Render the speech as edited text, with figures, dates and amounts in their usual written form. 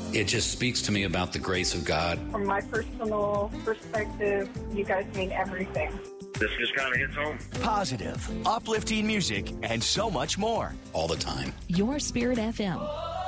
It just speaks to me about the grace of God. From my personal perspective, you guys mean everything. This just kind of hits home. Positive, uplifting music, and so much more. All the time. Your Spirit FM.